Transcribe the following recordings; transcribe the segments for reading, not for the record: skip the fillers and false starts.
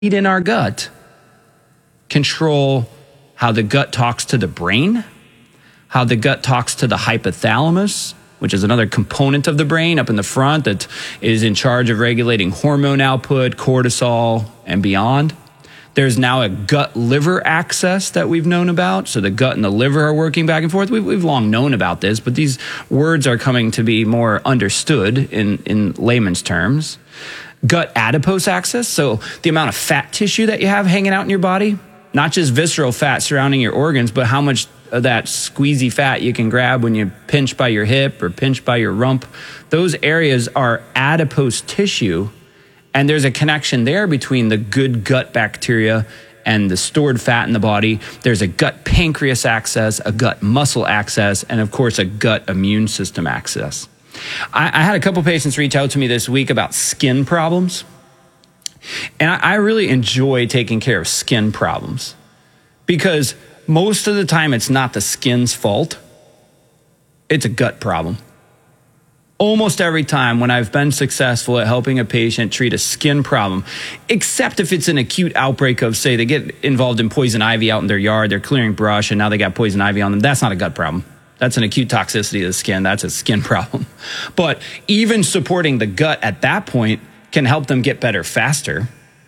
in our gut control how the gut talks to the brain, how the gut talks to the hypothalamus, which is another component of the brain up in the front that is in charge of regulating hormone output, cortisol, and beyond. There's now a gut-liver axis that we've known about. So the gut and the liver are working back and forth. We've long known about this, but these words are coming to be more understood in layman's terms. Gut adipose axis, so the amount of fat tissue that you have hanging out in your body, not just visceral fat surrounding your organs, but how much of that squeezy fat you can grab when you pinch by your hip or pinch by your rump. Those areas are adipose tissue. And there's a connection there between the good gut bacteria and the stored fat in the body. There's a gut pancreas axis, a gut muscle axis, and of course, a gut immune system axis. I had a couple patients reach out to me this week about skin problems. And I really enjoy taking care of skin problems because most of the time it's not the skin's fault. It's a gut problem. Almost every time when I've been successful at helping a patient treat a skin problem, except if it's an acute outbreak of, say, they get involved in poison ivy out in their yard, they're clearing brush, and now they got poison ivy on them. That's not a gut problem. That's an acute toxicity of the skin. That's a skin problem. But even supporting the gut at that point can help them get better faster.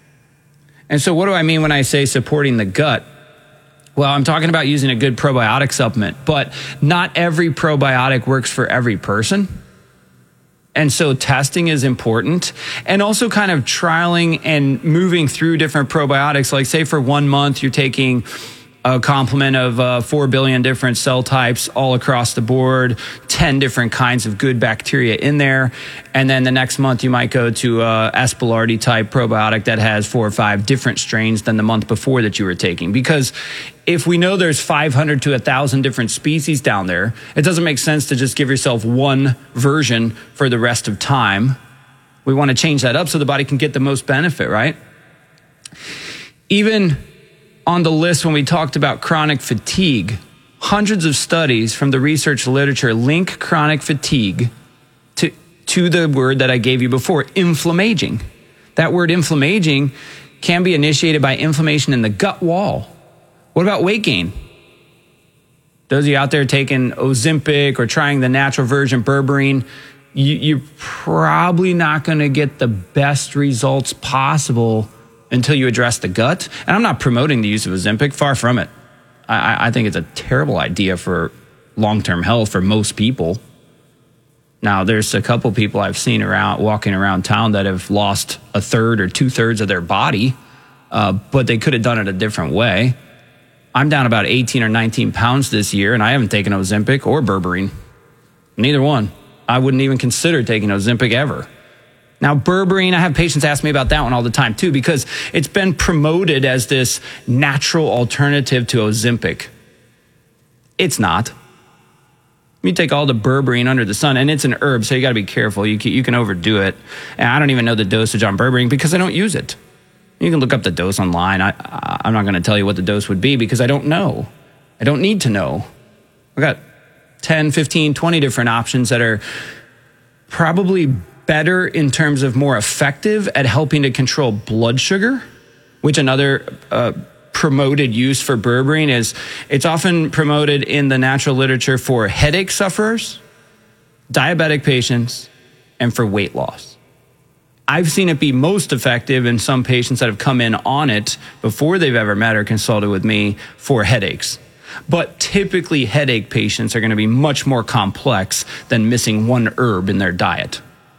And so what do I mean when I say supporting the gut? Well, I'm talking about using a good probiotic supplement, but not every probiotic works for every person. And so testing is important, and also kind of trialing and moving through different probiotics. Like say for 1 month, you're taking a complement of 4 billion different cell types all across the board, 10 different kinds of good bacteria in there. And then the next month you might go to a Aspergillosis type probiotic that has 4 or 5 different strains than the month before that you were taking. Because if we know there's 500 to 1,000 different species down there, it doesn't make sense to just give yourself one version for the rest of time. We want to change that up so the body can get the most benefit, right? Even on the list when we talked about chronic fatigue, hundreds of studies from the research literature link chronic fatigue to the word that I gave you before, inflammaging. That word inflammaging can be initiated by inflammation in the gut wall. What about weight gain? Those of you out there taking Ozempic or trying the natural version berberine, you're probably not going to get the best results possible until you address the gut. And I'm not promoting the use of Ozempic, far from it. I think it's a terrible idea for long-term health for most people. Now, there's a couple people I've seen walking around town that have lost 1/3 or 2/3 of their body, but they could have done it a different way. I'm down about 18 or 19 pounds this year, and I haven't taken Ozempic or berberine. Neither one. I wouldn't even consider taking Ozempic ever. Now, berberine, I have patients ask me about that one all the time too, because it's been promoted as this natural alternative to Ozempic. It's not. You take all the berberine under the sun, and it's an herb, so you got to be careful. You can overdo it. And I don't even know the dosage on berberine because I don't use it. You can look up the dose online. I'm not going to tell you what the dose would be because I don't know. I don't need to know. I've got 10, 15, 20 different options that are probably better in terms of more effective at helping to control blood sugar, which another promoted use for berberine is. It's often promoted in the natural literature for headache sufferers, diabetic patients, and for weight loss. I've seen it be most effective in some patients that have come in on it before they've ever met or consulted with me for headaches. But typically headache patients are going to be much more complex than missing one herb in their diet.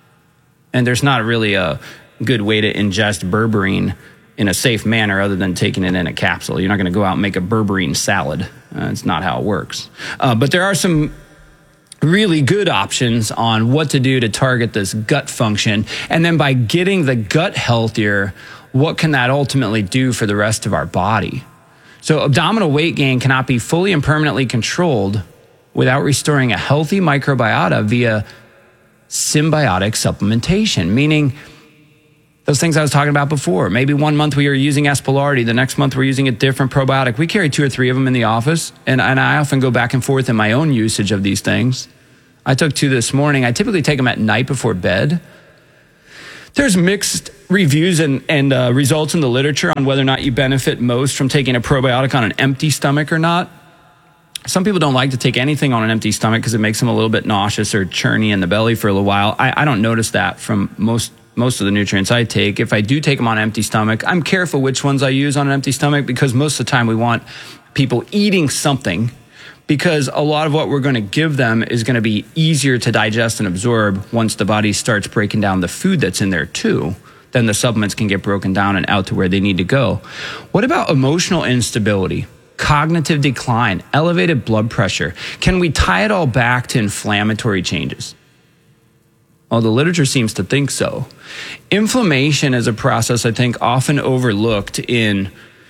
And there's not really a good way to ingest berberine in a safe manner other than taking it in a capsule. You're not going to go out and make a berberine salad. It's not how it works. But there are some really good options on what to do to target this gut function. And then by getting the gut healthier, what can that ultimately do for the rest of our body? So abdominal weight gain cannot be fully and permanently controlled without restoring a healthy microbiota via symbiotic supplementation, meaning those things I was talking about before. Maybe 1 month we are using Aspergillosis, the next month we're using a different probiotic. We carry 2 or 3 of them in the office, and I often go back and forth in my own usage of these things. I took 2 this morning. I typically take them at night before bed. There's mixed reviews and results in the literature on whether or not you benefit most from taking a probiotic on an empty stomach or not. Some people don't like to take anything on an empty stomach because it makes them a little bit nauseous or churny in the belly for a little while. I don't notice that from most of the nutrients I take. If I do take them on an empty stomach, I'm careful which ones I use on an empty stomach because most of the time we want people eating something, because a lot of what we're going to give them is going to be easier to digest and absorb once the body starts breaking down the food that's in there too. Then the supplements can get broken down and out to where they need to go. What about emotional instability, cognitive decline, elevated blood pressure? Can we tie it all back to inflammatory changes? Well, the literature seems to think so. Inflammation is a process I think often overlooked in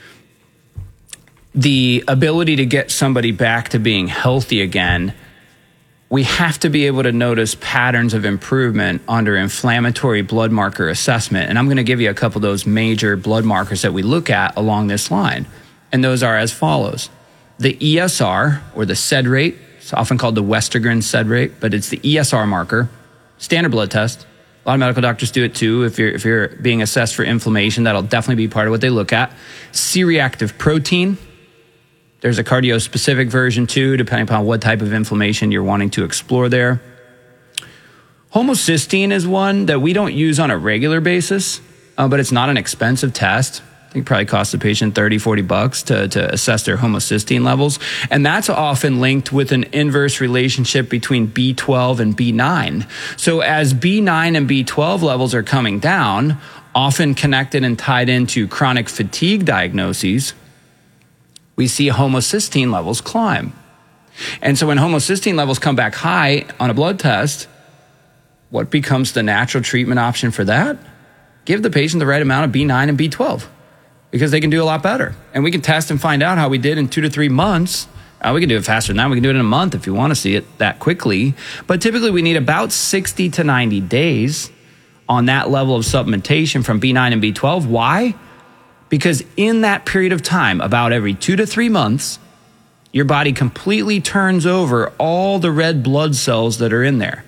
the ability to get somebody back to being healthy again. We have to be able to notice patterns of improvement under inflammatory blood marker assessment. And I'm going to give you a couple of those major blood markers that we look at along this line. And those are as follows. The ESR, or the SED rate, it's often called the Westergren SED rate, but it's the ESR marker, standard blood test. A lot of medical doctors do it too. If you're being assessed for inflammation, that'll definitely be part of what they look at. C-reactive protein. There's a cardio-specific version too, depending upon what type of inflammation you're wanting to explore there. Homocysteine is one that we don't use on a regular basis, but it's not an expensive test. I think it probably costs the patient $30-$40 to assess their homocysteine levels. And that's often linked with an inverse relationship between B12 and B9. So as B9 and B12 levels are coming down, often connected and tied into chronic fatigue diagnoses, we see homocysteine levels climb. And so when homocysteine levels come back high on a blood test, what becomes the natural treatment option for that? Give the patient the right amount of B9 and B12, because they can do a lot better. And we can test and find out how we did in 2 to 3 months. We can do it faster than that. We can do it in a month if you want to see it that quickly. But typically we need about 60 to 90 days on that level of supplementation from B9 and B12. Why? Because in that period of time, about every 2 to 3 months, your body completely turns over all the red blood cells that are in there.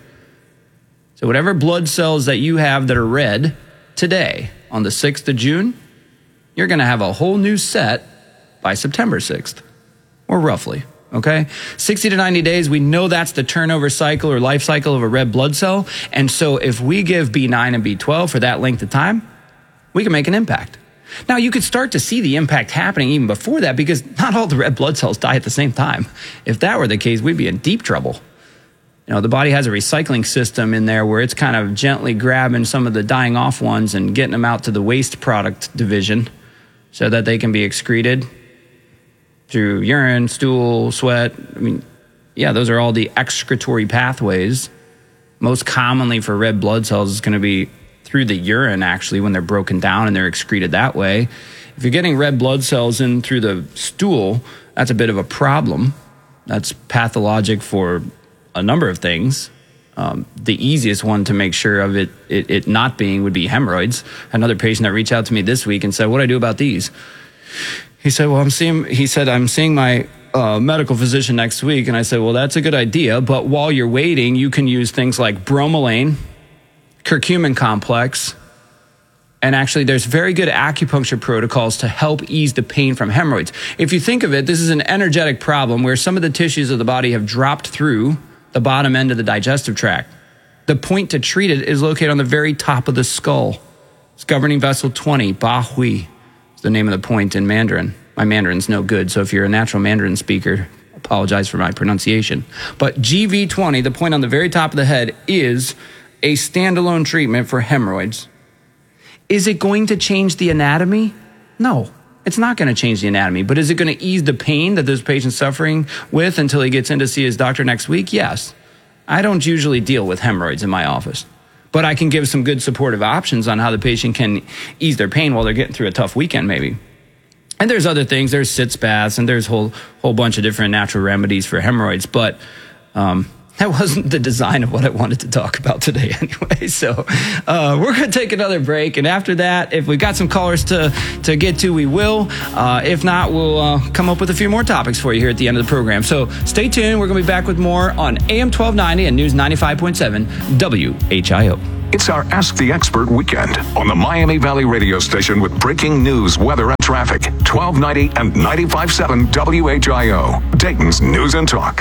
So whatever blood cells that you have that are red today, on the 6th of June, you're going to have a whole new set by September 6th, or roughly, okay? 60 to 90 days, we know that's the turnover cycle or life cycle of a red blood cell. And so if we give B9 and B12 for that length of time, we can make an impact. Now, you could start to see the impact happening even before that, because not all the red blood cells die at the same time. If that were the case, we'd be in deep trouble. You know, the body has a recycling system in there where it's kind of gently grabbing some of the dying off ones and getting them out to the waste product division so that they can be excreted through urine, stool, sweat. I mean, yeah, those are all the excretory pathways. Most commonly for red blood cells is going to be through the urine, actually, when they're broken down and they're excreted that way. If you're getting red blood cells in through the stool, that's a bit of a problem. That's pathologic for a number of things. The easiest one to make sure of it not being would be hemorrhoids. Another patient that reached out to me this week and said, "What do I do about these?" He said, "I'm seeing my medical physician next week." And I said, "Well, that's a good idea. But while you're waiting, you can use things like bromelain, curcumin complex, and actually there's very good acupuncture protocols to help ease the pain from hemorrhoids." If you think of it, this is an energetic problem where some of the tissues of the body have dropped through the bottom end of the digestive tract. The point to treat it is located on the very top of the skull. It's governing vessel 20, Ba Hui. It's the name of the point in Mandarin. My Mandarin's no good, so if you're a natural Mandarin speaker, apologize for my pronunciation. But GV20, the point on the very top of the head, is a standalone treatment for hemorrhoids. Is it going to change the anatomy? No, it's not going to change the anatomy. But is it going to ease the pain that this patient's suffering with until he gets in to see his doctor next week? Yes. I don't usually deal with hemorrhoids in my office, but I can give some good supportive options on how the patient can ease their pain while they're getting through a tough weekend maybe. And there's other things. There's sitz baths, and there's a whole bunch of different natural remedies for hemorrhoids. But that wasn't the design of what I wanted to talk about today anyway. So we're going to take another break. And after that, if we've got some callers to get to, we will. If not, we'll come up with a few more topics for you here at the end of the program. So stay tuned. We're going to be back with more on AM 1290 and News 95.7 WHIO. It's our Ask the Expert weekend on the Miami Valley radio station with breaking news, weather, and traffic. 1290 and 95.7 WHIO, Dayton's News and Talk.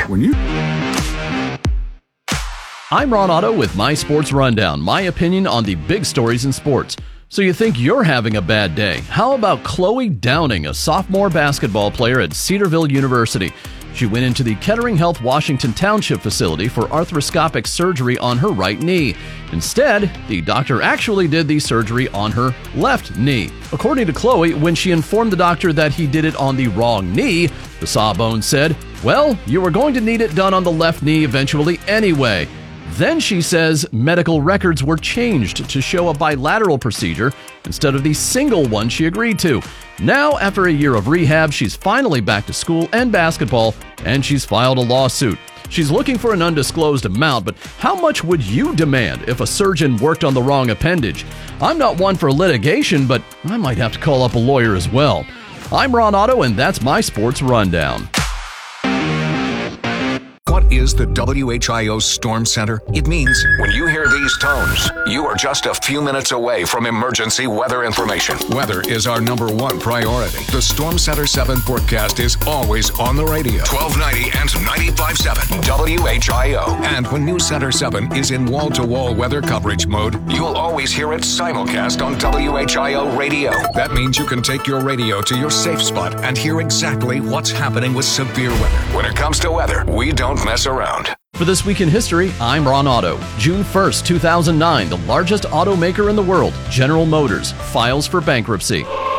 I'm Ron Otto with My Sports Rundown, my opinion on the big stories in sports. So you think you're having a bad day? How about Chloe Downing, a sophomore basketball player at Cedarville University? She went into the Kettering Health Washington Township facility for arthroscopic surgery on her right knee. Instead, the doctor actually did the surgery on her left knee. According to Chloe, when she informed the doctor that he did it on the wrong knee, the sawbones said, "Well, you were going to need it done on the left knee eventually anyway." Then she says medical records were changed to show a bilateral procedure instead of the single one she agreed to. Now, after a year of rehab, she's finally back to school and basketball, and she's filed a lawsuit. She's looking for an undisclosed amount, but how much would you demand if a surgeon worked on the wrong appendage? I'm not one for litigation, but I might have to call up a lawyer as well. I'm Ron Otto, and that's my Sports Rundown. What is the WHIO Storm Center? It means when you hear these tones, you are just a few minutes away from emergency weather information. Weather is our number one priority. The Storm Center 7 forecast is always on the radio. 1290 and 95.7 WHIO. And when News Center 7 is in wall-to-wall weather coverage mode, you'll always hear it simulcast on WHIO radio. That means you can take your radio to your safe spot and hear exactly what's happening with severe weather. When it comes to weather, we don't mess around. For This Week in History, I'm Ron Otto. June 1st, 2009, the largest automaker in the world, General Motors, files for bankruptcy.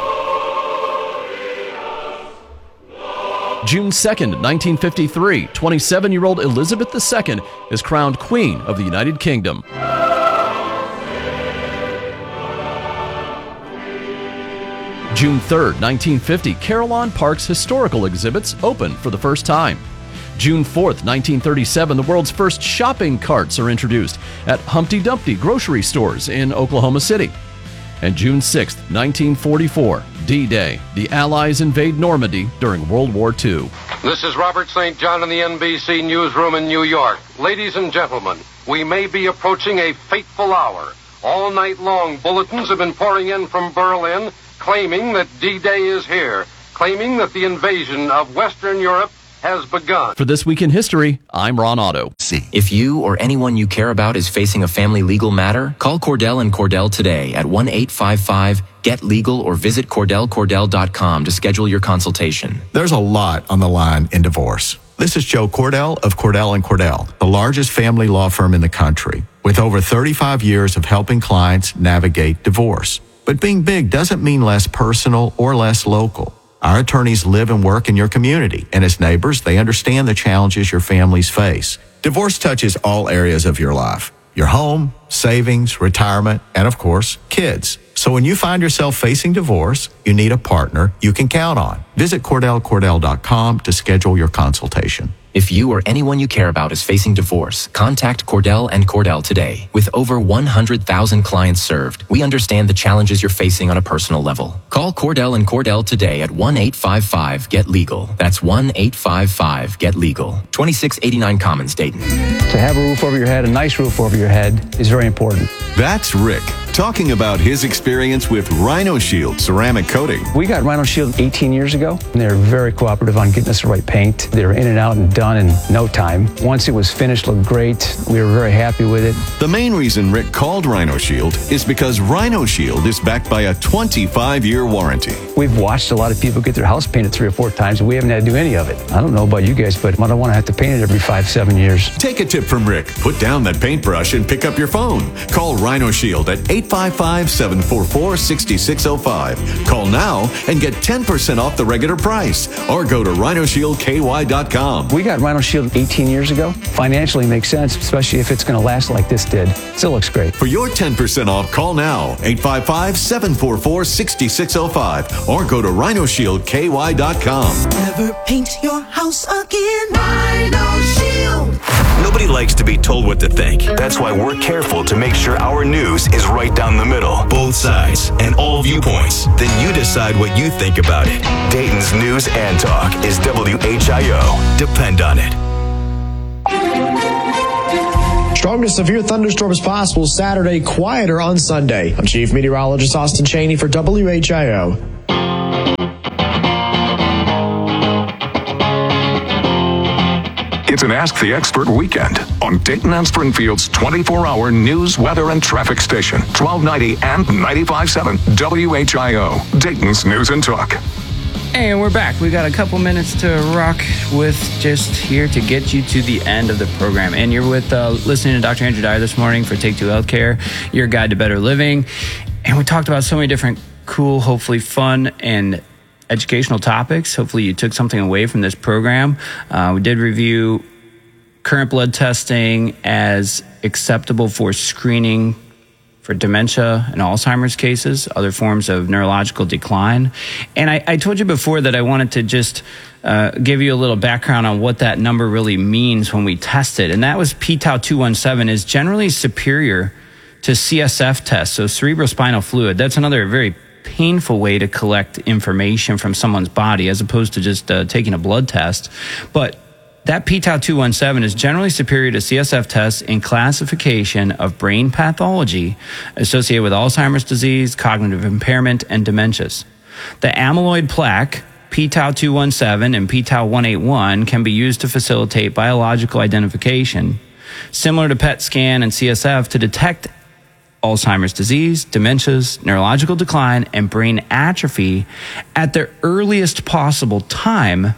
June 2nd, 1953, 27-year-old Elizabeth II is crowned Queen of the United Kingdom. June 3rd, 1950, Carillon Park's historical exhibits open for the first time. June 4th, 1937, the world's first shopping carts are introduced at Humpty Dumpty grocery stores in Oklahoma City. And June 6th, 1944, D-Day, the Allies invade Normandy during World War II. This is Robert St. John in the NBC newsroom in New York. Ladies and gentlemen, we may be approaching a fateful hour. All night long, bulletins have been pouring in from Berlin claiming that D-Day is here, claiming that the invasion of Western Europe has begun. For This Week in History, I'm Ron Otto. If you or anyone you care about is facing a family legal matter, call Cordell and Cordell today at 1-855-GET-LEGAL or visit CordellCordell.com to schedule your consultation. There's a lot on the line in divorce. This is Joe Cordell of Cordell & Cordell, the largest family law firm in the country, with over 35 years of helping clients navigate divorce. But being big doesn't mean less personal or less local. Our attorneys live and work in your community, and as neighbors, they understand the challenges your families face. Divorce touches all areas of your life: your home, savings, retirement, and of course, kids. So when you find yourself facing divorce, you need a partner you can count on. Visit CordellCordell.com to schedule your consultation. If you or anyone you care about is facing divorce, contact Cordell and Cordell today. With over 100,000 clients served, we understand the challenges you're facing on a personal level. Call Cordell and Cordell today at 1-855-GET-LEGAL. That's 1-855-GET-LEGAL. 2689 Commons, Dayton. To have a roof over your head, a nice roof over your head, is very important. That's Rick talking about his experience with Rhino Shield ceramic coating. We got Rhino Shield 18 years ago, and they were very cooperative on getting us the right paint. They were in and out and done in no time. Once it was finished, looked great. We were very happy with it. The main reason Rick called Rhino Shield is because Rhino Shield is backed by a 25-year warranty. We've watched a lot of people get their house painted 3 or 4 times, and we haven't had to do any of it. I don't know about you guys, but I don't want to have to paint it every 5-7 years. Take a tip from Rick. Put down that paintbrush and pick up your phone. Call Rhino Shield at 855-744-6605. Call now and get 10% off the regular price, or go to RhinoShieldKY.com. We got Rhino Shield 18 years ago. Financially makes sense, especially if it's going to last like this did. Still looks great. For your 10% off, call now, 855-744-6605, or go to RhinoShieldKY.com. Never paint your house again. Rhino Shield. Nobody likes to be told what to think. That's why we're careful to make sure our news is right down the middle, both sides, and all viewpoints. Then you decide what you think about it. Dayton's News and Talk is WHIO. Depend on it. Strong to severe thunderstorms possible Saturday, quieter on Sunday. I'm Chief Meteorologist Austin Cheney for WHIO. It's an Ask the Expert weekend on Dayton and Springfield's 24-hour news, weather, and traffic station, 1290 and 95.7 WHIO, Dayton's News and Talk. And we're back. We got a couple minutes to rock with, just here to get you to the end of the program. And you're with listening to Dr. Andrew Dyer this morning for Take Two Healthcare, your guide to better living. And we talked about so many different cool, hopefully fun and educational topics. Hopefully you took something away from this program. We did review current blood testing as acceptable for screening for dementia and Alzheimer's cases, other forms of neurological decline. And I told you before that I wanted to just give you a little background on what that number really means when we test it. And that was p-tau 217 is generally superior to CSF tests, so cerebrospinal fluid. That's another very painful way to collect information from someone's body as opposed to just taking a blood test. But that p-tau 217 is generally superior to CSF tests in classification of brain pathology associated with Alzheimer's disease, cognitive impairment, and dementias. The amyloid plaque, p-tau 217 and p-tau 181, can be used to facilitate biological identification, similar to PET scan and CSF, to detect Alzheimer's disease, dementias, neurological decline, and brain atrophy at the earliest possible time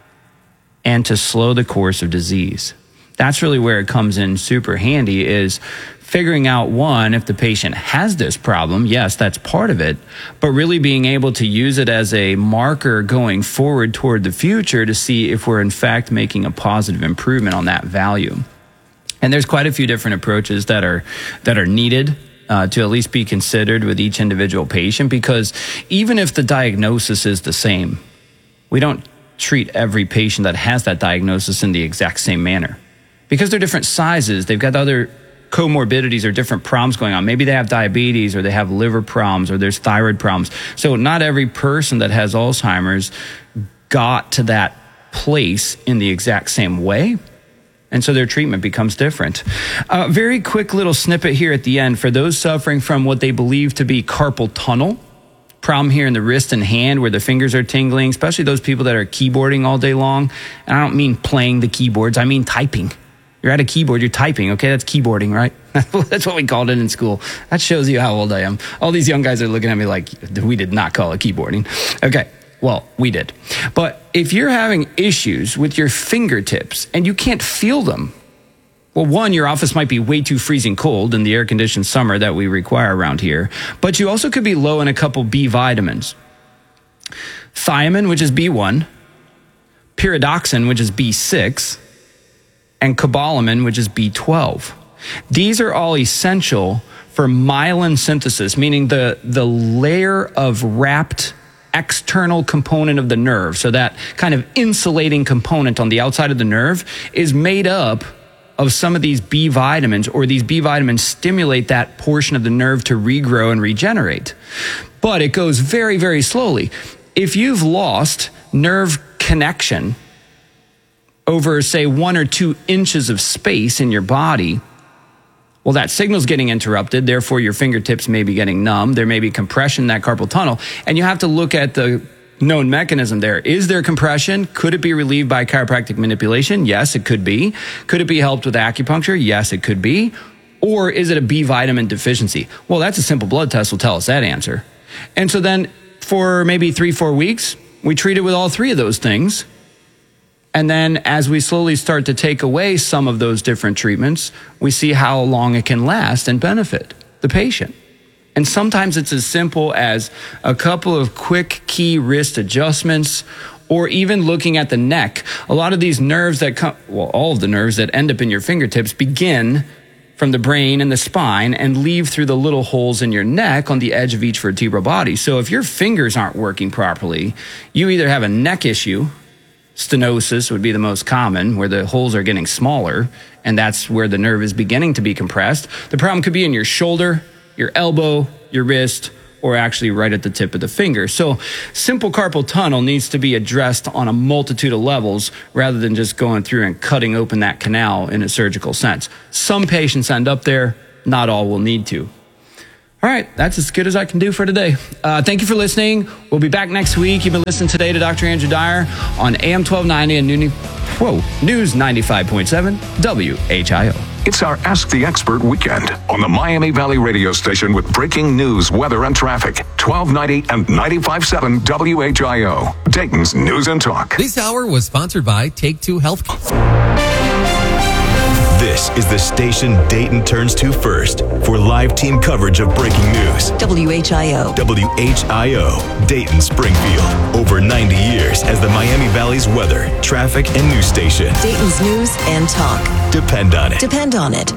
and to slow the course of disease. That's really where it comes in super handy, is figuring out, one, if the patient has this problem. Yes, that's part of it, but really being able to use it as a marker going forward toward the future to see if we're in fact making a positive improvement on that value. And there's quite a few different approaches that are needed to at least be considered with each individual patient, because even if the diagnosis is the same, we don't treat every patient that has that diagnosis in the exact same manner, because they're different sizes. They've got other comorbidities or different problems going on. Maybe they have diabetes, or they have liver problems, or there's thyroid problems. So not every person that has Alzheimer's got to that place in the exact same way. And so their treatment becomes different. Very quick little snippet here at the end for those suffering from what they believe to be carpal tunnel. Problem here in the wrist and hand where the fingers are tingling, especially those people that are keyboarding all day long. And I don't mean playing the keyboards, I mean typing. You're at a keyboard, you're typing, okay? That's keyboarding, right? That's what we called it in school. That shows you how old I am. All these young guys are looking at me like, we did not call it keyboarding. Okay, well, we did. But if you're having issues with your fingertips and you can't feel them, well, one, your office might be way too freezing cold in the air-conditioned summer that we require around here, but you also could be low in a couple B vitamins. Thiamine, which is B1, pyridoxine, which is B6, and cobalamin, which is B12. These are all essential for myelin synthesis, meaning the layer of wrapped external component of the nerve. So that kind of insulating component on the outside of the nerve is made up of some of these B vitamins, or these B vitamins stimulate that portion of the nerve to regrow and regenerate. But it goes very, very slowly. If you've lost nerve connection over, say, 1 or 2 inches of space in your body, well, that signal's getting interrupted. Therefore, your fingertips may be getting numb. There may be compression in that carpal tunnel. And you have to look at the known mechanism there. Is there compression? Could it be relieved by chiropractic manipulation? Yes, it could be. Could it be helped with acupuncture? Yes, it could be. Or is it a B vitamin deficiency? Well, that's a simple blood test will tell us that answer. And so then for maybe 3-4 weeks, we treat it with all 3 of those things. And then as we slowly start to take away some of those different treatments, we see how long it can last and benefit the patient. And sometimes it's as simple as a couple of quick key wrist adjustments, or even looking at the neck. A lot of these nerves that come, well, all of the nerves that end up in your fingertips begin from the brain and the spine and leave through the little holes in your neck on the edge of each vertebral body. So if your fingers aren't working properly, you either have a neck issue. Stenosis would be the most common, where the holes are getting smaller, and that's where the nerve is beginning to be compressed. The problem could be in your shoulder, your elbow, your wrist, or actually right at the tip of the finger. So simple carpal tunnel needs to be addressed on a multitude of levels rather than just going through and cutting open that canal in a surgical sense. Some patients end up there, not all will need to. All right, that's as good as I can do for today. Thank you for listening. We'll be back next week. You've been listening today to Dr. Andrew Dyer on AM 1290 and News 95.7 WHIO. It's our Ask the Expert weekend on the Miami Valley radio station with breaking news, weather, and traffic. 1290 and 95.7 WHIO. Dayton's News and Talk. This hour was sponsored by Take Two Health. This is the station Dayton turns to first for live team coverage of breaking news. WHIO. WHIO, Dayton, Springfield. Over 90 years as the Miami Valley's weather, traffic, and news station. Dayton's News and Talk. Depend on it. Depend on it.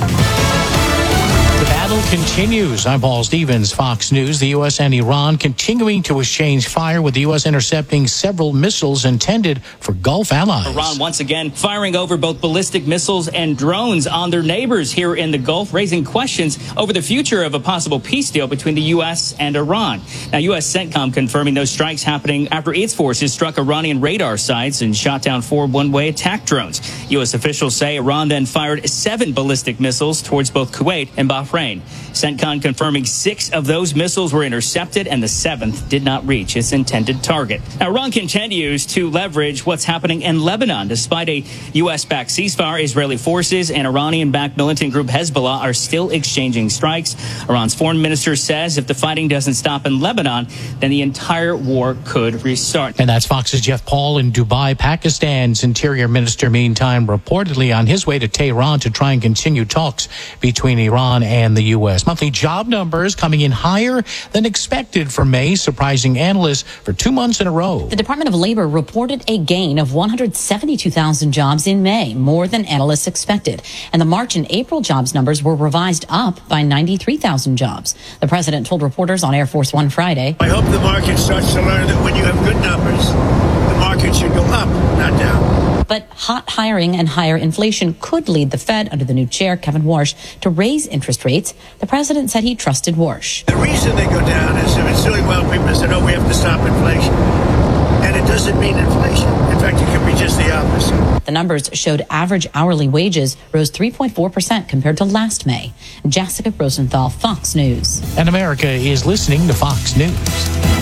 The battle continues. I'm Paul Stevens, Fox News. The U.S. and Iran continuing to exchange fire, with the U.S. intercepting several missiles intended for Gulf allies. Iran once again firing over both ballistic missiles and drones on their neighbors here in the Gulf, raising questions over the future of a possible peace deal between the U.S. and Iran. Now, U.S. CENTCOM confirming those strikes happening after its forces struck Iranian radar sites and shot down 4 one-way attack drones. U.S. officials say Iran then fired 7 ballistic missiles towards both Kuwait and Bahrain. CENTCOM confirming 6 of those missiles were intercepted and the 7th did not reach its intended target. Now, Iran continues to leverage what's happening in Lebanon. Despite a U.S.-backed ceasefire, Israeli forces and Iranian-backed militant group Hezbollah are still exchanging strikes. Iran's foreign minister says if the fighting doesn't stop in Lebanon, then the entire war could restart. And that's Fox's Jeff Paul in Dubai. Pakistan's interior minister, meantime, reportedly on his way to Tehran to try and continue talks between Iran and the U.S. Monthly job numbers coming in higher than expected for May, surprising analysts for 2 months in a row. The Department of Labor reported a gain of 172,000 jobs in May, more than analysts expected. And the March and April jobs numbers were revised up by 93,000 jobs. The president told reporters on Air Force One Friday, I hope the market starts to learn that when you have good numbers, the market should go up, not down. But hot hiring and higher inflation could lead the Fed, under the new chair, Kevin Warsh, to raise interest rates. The president said he trusted Warsh. The reason they go down is if it's doing well, people say, oh, we have to stop inflation. And it doesn't mean inflation. In fact, it could be just the opposite. The numbers showed average hourly wages rose 3.4% compared to last May. Jessica Rosenthal, Fox News. And America is listening to Fox News.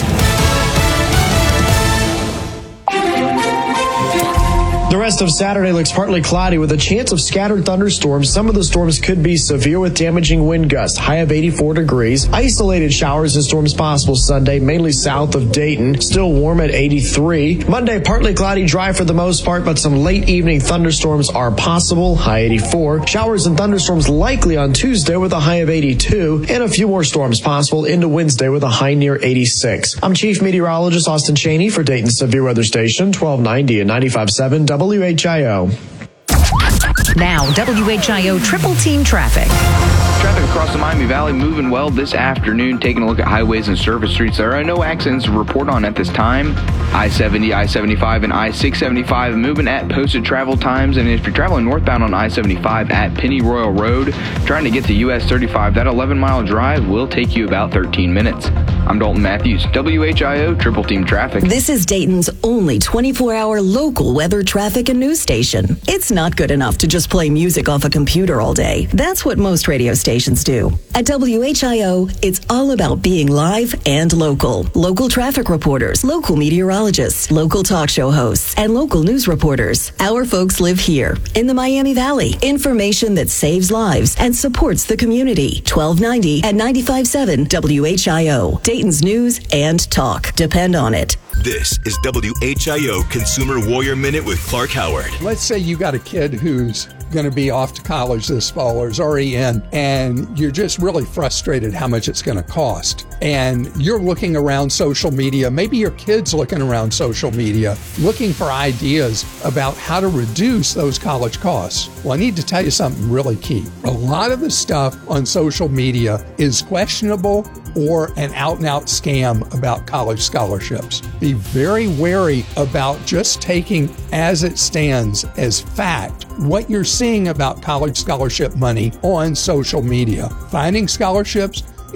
The rest of Saturday looks partly cloudy with a chance of scattered thunderstorms. Some of the storms could be severe with damaging wind gusts, high of 84 degrees. Isolated showers and storms possible Sunday, mainly south of Dayton. Still warm at 83. Monday, partly cloudy, dry for the most part, but some late evening thunderstorms are possible, high 84. Showers and thunderstorms likely on Tuesday with a high of 82. And a few more storms possible into Wednesday with a high near 86. I'm Chief Meteorologist Austin Cheney for Dayton Severe Weather Station, 1290 and 95.7 WHIO. Now, WHIO Triple Team Traffic. Traffic across the Miami Valley moving well this afternoon. Taking a look at highways and surface streets. There are no accidents to report on at this time. I-70, I-75, and I-675 moving at posted travel times. And if you're traveling northbound on I-75 at Pennyroyal Road, trying to get to US 35, that 11-mile drive will take you about 13 minutes. I'm Dalton Matthews, WHIO Triple Team Traffic. This is Dayton's only 24-hour local weather, traffic, and news station. It's not good enough to just play music off a computer all day. That's what most radio stations do. At WHIO, it's all about being live and local. Local traffic reporters, local meteorologists, local talk show hosts, and local news reporters. Our folks live here in the Miami Valley. Information that saves lives and supports the community. 1290 and 95.7 WHIO. Dayton's News and Talk. Depend on it. This is WHIO Consumer Warrior Minute with Clark Howard. Let's say you got a kid who's going to be off to college this fall or is already in, and you're just really frustrated how much it's going to cost. And you're looking around social media, maybe your kid's looking around social media, looking for ideas about how to reduce those college costs. Well, I need to tell you something really key. A lot of the stuff on social media is questionable or an out-and-out scam about college scholarships. Be very wary about just taking as it stands as fact what you're seeing about college scholarship money on social media. Finding scholarships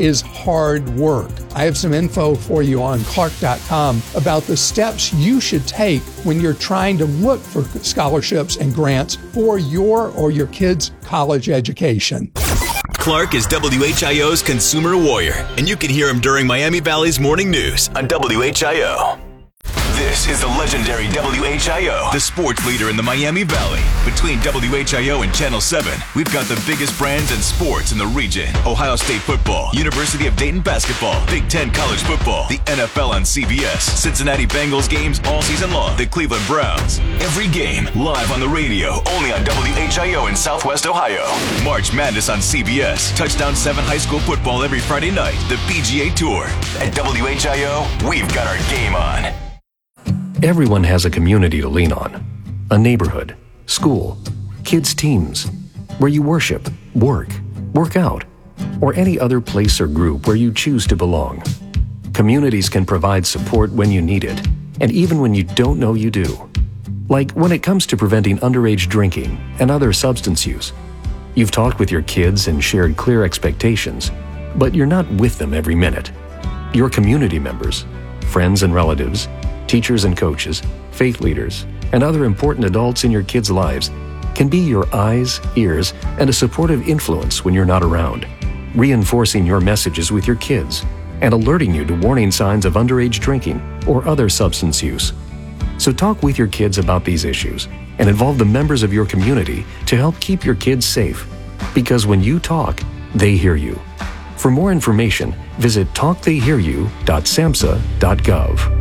is hard work. I have some info for you on Clark.com about the steps you should take when you're trying to look for scholarships and grants for your or your kids' college education. Clark is WHIO's consumer warrior, and you can hear him during Miami Valley's morning news on WHIO. This is the legendary WHIO, the sports leader in the Miami Valley. Between WHIO and Channel 7, we've got the biggest brands in sports in the region. Ohio State football, University of Dayton basketball, Big Ten college football, the NFL on CBS, Cincinnati Bengals games all season long, the Cleveland Browns. Every game live on the radio, only on WHIO in Southwest Ohio. March Madness on CBS, Touchdown 7 high school football every Friday night, the PGA Tour. At WHIO, we've got our game on. Everyone has a community to lean on. A neighborhood, school, kids' teams, where you worship, work out, or any other place or group where you choose to belong. Communities can provide support when you need it, and even when you don't know you do. Like when it comes to preventing underage drinking and other substance use. You've talked with your kids and shared clear expectations, but you're not with them every minute. Your community members, friends and relatives, teachers and coaches, faith leaders, and other important adults in your kids' lives can be your eyes, ears, and a supportive influence when you're not around, reinforcing your messages with your kids and alerting you to warning signs of underage drinking or other substance use. So talk with your kids about these issues and involve the members of your community to help keep your kids safe. Because when you talk, they hear you. For more information, visit talktheyhearyou.samhsa.gov.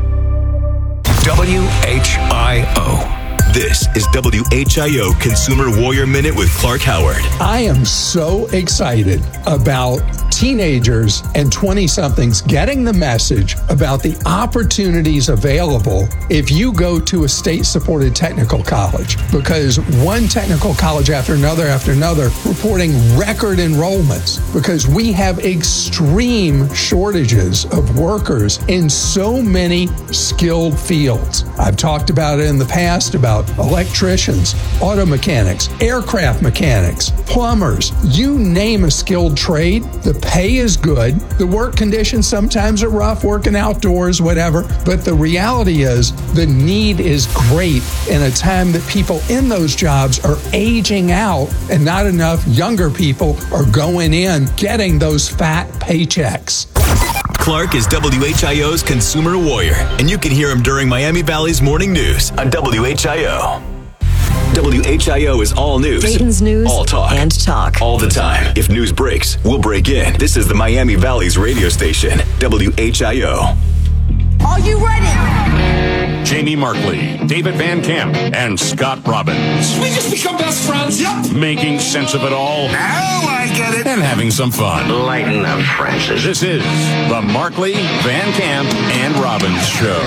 WHIO. This is WHIO Consumer Warrior Minute with Clark Howard. I am so excited about teenagers and 20-somethings getting the message about the opportunities available if you go to a state-supported technical college. Because one technical college after another reporting record enrollments because we have extreme shortages of workers in so many skilled fields. I've talked about it in the past about electricians, auto mechanics, aircraft mechanics, plumbers, you name a skilled trade. The pay is good. The work conditions sometimes are rough, working outdoors, whatever. But the reality is the need is great in a time that people in those jobs are aging out and not enough younger people are going in getting those fat paychecks. Clark is WHIO's consumer warrior, and you can hear him during Miami Valley's morning news on WHIO. WHIO is all news. Dayton's news all talk. And talk. All the time. If news breaks, we'll break in. This is the Miami Valley's radio station, WHIO. Are you ready? Jamie Markley, David Van Camp, and Scott Robbins. We just become best friends. Yep. Making sense of it all. Now I get it. And having some fun. Lighten up, Francis. This is the Markley, Van Camp, and Robbins Show.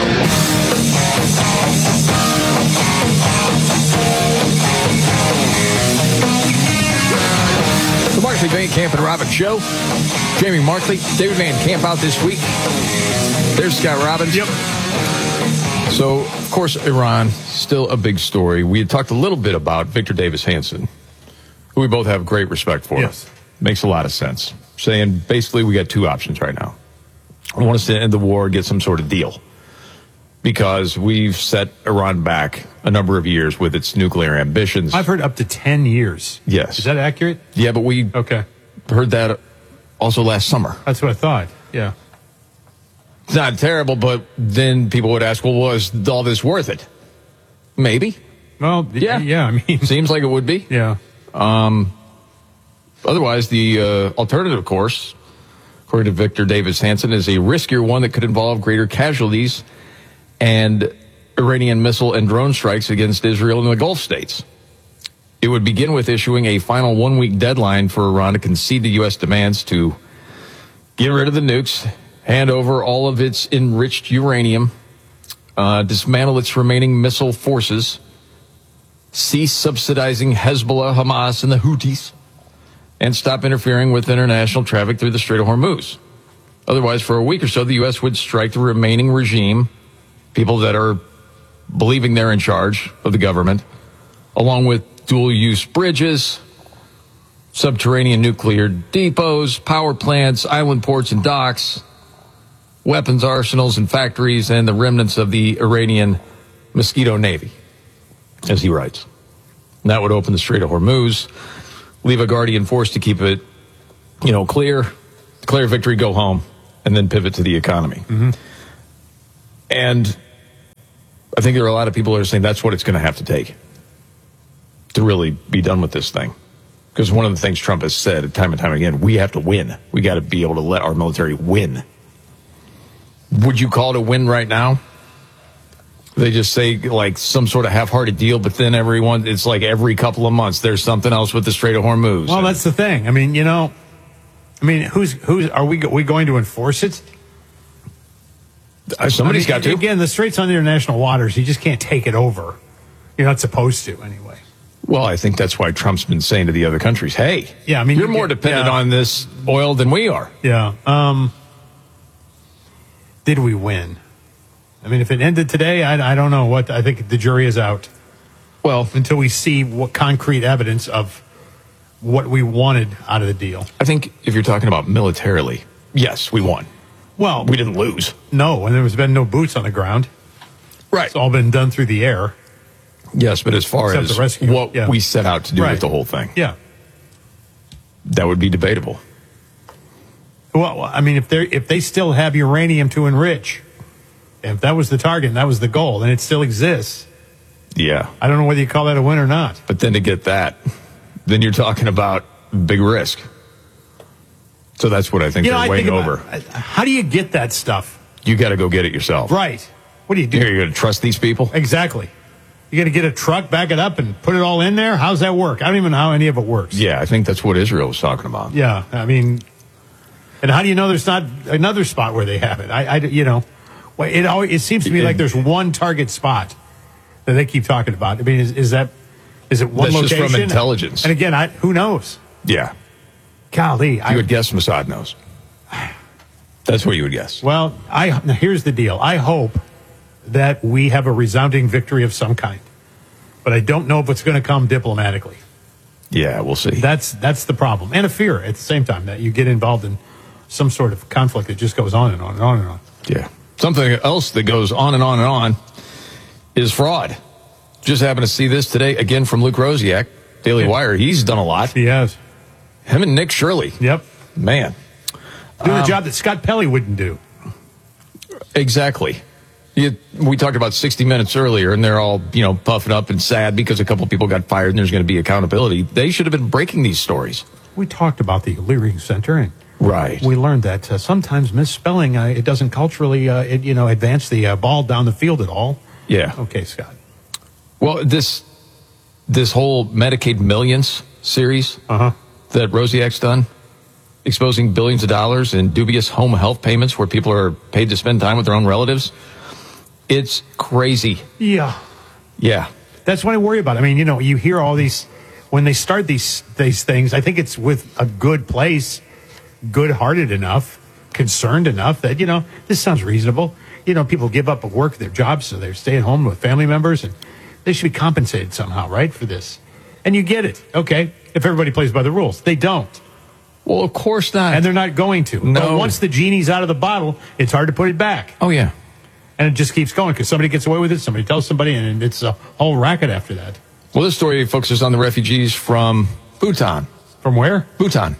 The Markley, Van Camp, and Robbins Show. Jamie Markley, David Van Camp out this week. There's Scott Robbins. Yep. So, of course, Iran, still a big story. We had talked a little bit about Victor Davis Hanson, who we both have great respect for. Yes. Makes a lot of sense. Saying, basically, we got two options right now. I want us to end the war, get some sort of deal. Because we've set Iran back a number of years with its nuclear ambitions. I've heard up to 10 years. Yes. Is that accurate? Yeah, but we heard that also last summer. That's what I thought. Yeah. It's not terrible, but then people would ask, well, was all this worth it? Maybe. Well, yeah, I mean. Seems like it would be. Yeah. Otherwise, the alternative course, according to Victor Davis Hanson, is a riskier one that could involve greater casualties and Iranian missile and drone strikes against Israel and the Gulf states. It would begin with issuing a final one-week deadline for Iran to concede to U.S. demands to get rid of the nukes, hand over all of its enriched uranium, dismantle its remaining missile forces, cease subsidizing Hezbollah, Hamas, and the Houthis, and stop interfering with international traffic through the Strait of Hormuz. Otherwise, for a week or so, the U.S. would strike the remaining regime, people that are believing they're in charge of the government, along with dual-use bridges, subterranean nuclear depots, power plants, island ports and docks, weapons arsenals and factories, and the remnants of the Iranian Mosquito Navy, as he writes. And that would open the Strait of Hormuz, leave a Guardian force to keep it, clear, declare victory, go home, and then pivot to the economy. Mm-hmm. And I think there are a lot of people who are saying that's what it's going to have to take to really be done with this thing. Because one of the things Trump has said time and time again, we have to win. We got to be able to let our military win. Would you call it a win right now? They just say like some sort of half-hearted deal, but then it's like every couple of months there's something else with the Strait of Hormuz. Well, that's the thing. I mean, who's are we going to enforce it? Somebody's got to. Again, the Strait's on international waters. You just can't take it over. You're not supposed to anyway. Well, I think that's why Trump's been saying to the other countries, hey, you're more dependent on this oil than we are. Yeah. Did we win? I mean, if it ended today, I don't know what. I think the jury is out. Well, until we see what concrete evidence of what we wanted out of the deal. I think if you're talking about militarily, yes, we won. Well, we didn't lose. No, and there's been no boots on the ground. Right. It's all been done through the air. Yes, but as far as what we set out to do with the whole thing, that would be debatable. Well, I mean, if they still have uranium to enrich, if that was the target and that was the goal, and it still exists, I don't know whether you call that a win or not. But then to get that, then you're talking about big risk. So that's what I think they're weighing over. How do you get that stuff? You got to go get it yourself. Right. What do you do? You're going to trust these people? Exactly. You got to get a truck, back it up, and put it all in there? How's that work? I don't even know how any of it works. Yeah, I think that's what Israel was talking about. Yeah, I mean, and how do you know there's not another spot where they have it? It seems to me like there's one target spot that they keep talking about. I mean, is it one that's location? Just from intelligence. And again, who knows? Yeah. Golly. You would guess Mossad knows. That's what you would guess. Well, here's the deal. I hope that we have a resounding victory of some kind. But I don't know if it's going to come diplomatically. Yeah, we'll see. That's the problem. And a fear at the same time that you get involved in some sort of conflict that just goes on and on and on and on. Yeah. Something else that goes on and on and on is fraud. Just happened to see this today, again, from Luke Rosiak, Daily Wire. He's done a lot. He has. Him and Nick Shirley. Yep. Man. Doing a job that Scott Pelley wouldn't do. Exactly. We talked about 60 Minutes earlier, and they're all, puffing up and sad because a couple people got fired and there's going to be accountability. They should have been breaking these stories. We talked about the Leary Center, and right. We learned that sometimes misspelling, it doesn't culturally, advance the ball down the field at all. Yeah. Okay, Scott. Well, this whole Medicaid Millions series that Rosiak's done, exposing billions of dollars in dubious home health payments where people are paid to spend time with their own relatives. It's crazy. Yeah. Yeah. That's what I worry about. I mean, you hear all these, when they start these things, I think it's with a good place, good-hearted enough, concerned enough that, this sounds reasonable. People give up work, their jobs, so they're staying home with family members, and they should be compensated somehow, right, for this. And you get it. Okay, if everybody plays by the rules. They don't. Well, of course not. And they're not going to. No. But once the genie's out of the bottle, it's hard to put it back. Oh, yeah. And it just keeps going because somebody gets away with it, somebody tells somebody, and it's a whole racket after that. Well, this story focuses on the refugees from Bhutan. From where? Bhutan.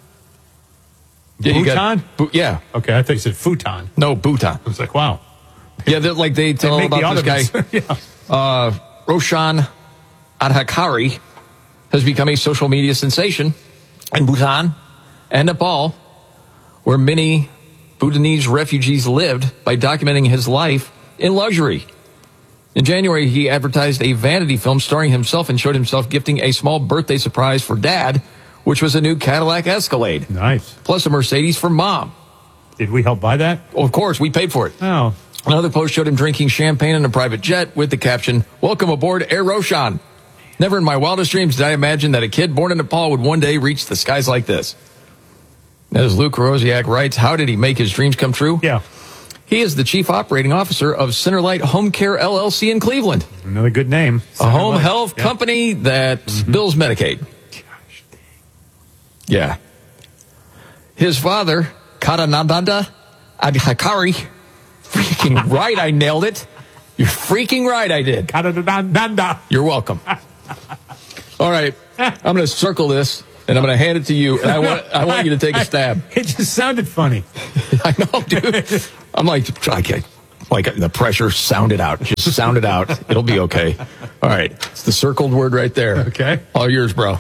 Bhutan? Yeah. Okay, I thought you said futon. No, Bhutan. I was like, wow. Yeah, they tell about this guy. Yeah. Roshan Adhikari has become a social media sensation in Bhutan and Nepal, where many Bhutanese refugees lived, by documenting his life in luxury. In January, he advertised a vanity film starring himself and showed himself gifting a small birthday surprise for dad, which was a new Cadillac Escalade. Nice. Plus a Mercedes for mom. Did we help buy that? Well, of course, we paid for it. Oh. Another post showed him drinking champagne in a private jet with the caption, "Welcome aboard Air Roshan. Never in my wildest dreams did I imagine that a kid born in Nepal would one day reach the skies like this." As Luke Rosiak writes, how did he make his dreams come true? Yeah. He is the chief operating officer of Centerlight Home Care LLC in Cleveland. Another good name. A home health company that bills Medicaid. Yeah. His father, Karananda Adhikari. Freaking right, I nailed it. You're freaking right, I did. Karananda. You're welcome. All right. I'm going to circle this, and I'm going to hand it to you, and I want you to take a stab. It just sounded funny. I know, dude. I'm like the pressure, sound it out. Just sound it out. It'll be okay. All right. It's the circled word right there. Okay. All yours, bro.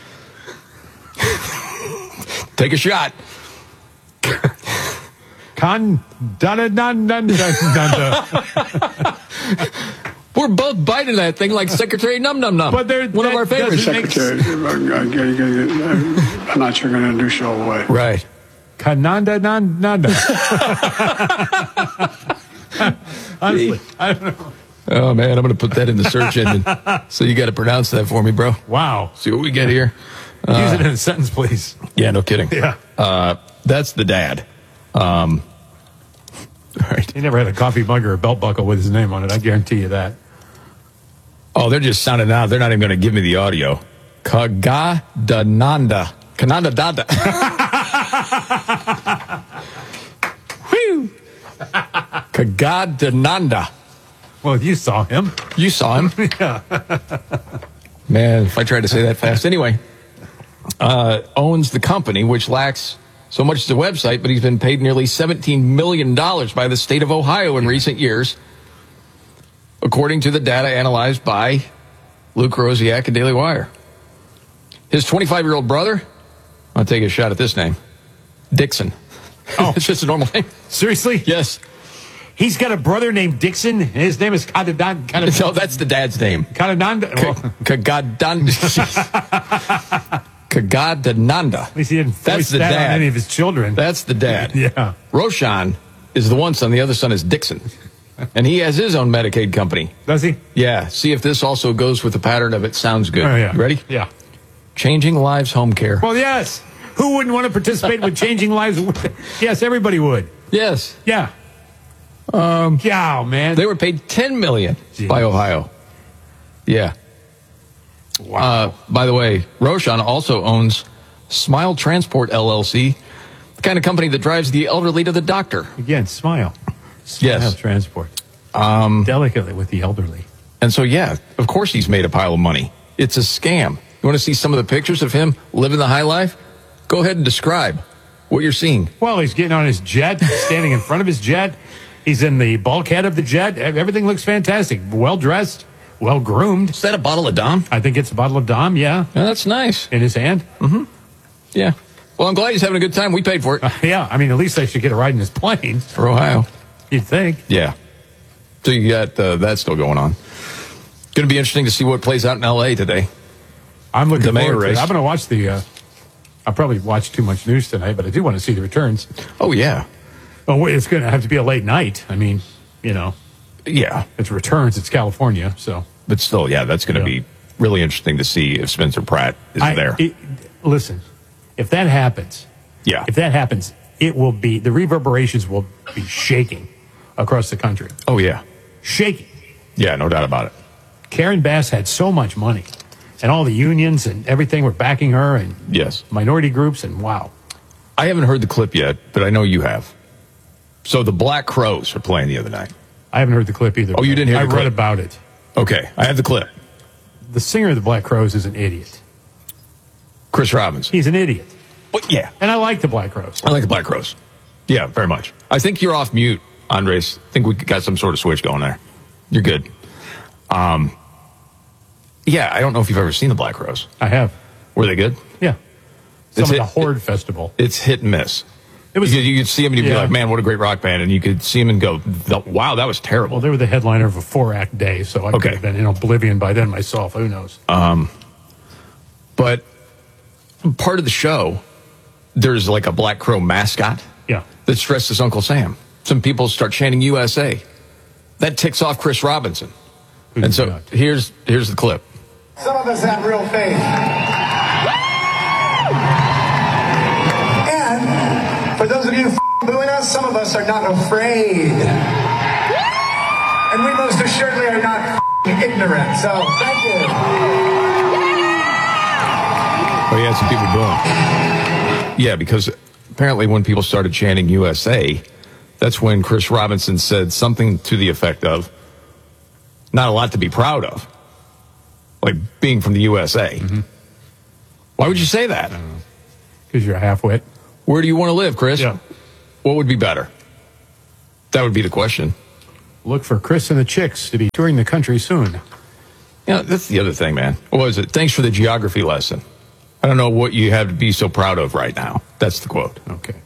Take a shot. We're both biting that thing like Secretary Num Num Num. But one of our favorite secretaries. I'm not sure going to do show away. Right. Kananda Nanda. Honestly, I don't know. Oh, man, I'm going to put that in the search engine. So you got to pronounce that for me, bro. Wow. See what we get here. Use it in a sentence, please. Yeah, no kidding. Yeah. That's the dad. All right. He never had a coffee mug or a belt buckle with his name on it. I guarantee you that. Oh, they're just sounding out. They're not even going to give me the audio. Kagadananda. Kananda Dada. Whew. Kagadananda. Well, you saw him. You saw him. Yeah. Man, if I tried to say that fast. Anyway, owns the company, which lacks so much as a website, but he's been paid nearly $17 million by the state of Ohio in recent years, according to the data analyzed by Luke Rosiak and Daily Wire. His 25-year-old brother, I'll take a shot at this name, Dixon. Oh. It's just a normal name. Seriously? Yes. He's got a brother named Dixon. His name is Kadadan. No, that's the dad's name. Kadananda. Kagadananda. At least he didn't voice that on any of his children. That's the dad. Yeah. Roshan is the one son. The other son is Dixon. And he has his own Medicaid company. Does he? Yeah. See if this also goes with the pattern of it sounds good. Oh, yeah. You ready? Yeah. Changing Lives Home Care. Well, yes. Who wouldn't want to participate with Changing Lives? Yes, everybody would. Yes. Yeah. Yeah, man. They were paid $10 million by Ohio. Yeah. Wow. By the way, Roshan also owns Smile Transport LLC, the kind of company that drives the elderly to the doctor. Again, Smile. Yes. Transport. Delicately with the elderly. And so, yeah, of course he's made a pile of money. It's a scam. You want to see some of the pictures of him living the high life? Go ahead and describe what you're seeing. Well, he's getting on his jet, standing in front of his jet. He's in the bulkhead of the jet. Everything looks fantastic. Well-dressed, well-groomed. Is that a bottle of Dom? I think it's a bottle of Dom, yeah. Yeah, that's nice. In his hand. Mm-hmm. Yeah. Well, I'm glad he's having a good time. We paid for it. Yeah, I mean, at least they should get a ride in his plane. For Ohio. You'd think. Yeah. So you got that still going on. Going to be interesting to see what plays out in L.A. today. I'm looking forward to it. I'm going to watch I'll probably watch too much news tonight, but I do want to see the returns. Oh, yeah. Oh, it's going to have to be a late night. I mean, you know. Yeah. It's returns. It's California, so. But still, yeah, that's going to be really interesting to see if Spencer Pratt is there. Listen, if that happens, it will be, the reverberations will be shaking across the country. Oh, yeah. Shaking. Yeah, no doubt about it. Karen Bass had so much money, and all the unions and everything were backing her, and minority groups, and wow. I haven't heard the clip yet, but I know you have. So the Black Crowes are playing the other night. I haven't heard the clip either. Oh, you didn't hear the clip? I read about it. Okay, I have the clip. The singer of the Black Crowes is an idiot. Chris Robbins. He's an idiot. But yeah. And I like the Black Crowes. I like the Black Crowes. Yeah, very much. I think you're off mute, Andres. I think we got some sort of switch going there. You're good. Yeah, I don't know if you've ever seen the Black Crowes. I have. Were they good? Yeah. Some of the Horde Festival. It's hit and miss. It was. You could see them and you'd be like, man, what a great rock band. And you could see them and go, wow, that was terrible. Well, they were the headliner of a 4-act day, so I could have been in oblivion by then myself. Who knows? But part of the show, there's like a Black Crow mascot. Yeah. That's dressed as Uncle Sam. Some people start chanting USA. That ticks off Chris Robinson. And so here's the clip. Some of us have real faith. And for those of you booing us, some of us are not afraid. And we most assuredly are not ignorant. So thank you. But he had some people booing. Yeah, because apparently when people started chanting USA, that's when Chris Robinson said something to the effect of, not a lot to be proud of. Like being from the USA. Mm-hmm. Why would you say that? Because you're a halfwit. Where do you want to live, Chris? Yeah. What would be better? That would be the question. Look for Chris and the Chicks to be touring the country soon. Yeah, that's the other thing, man. What was it? Thanks for the geography lesson. I don't know what you have to be so proud of right now. That's the quote.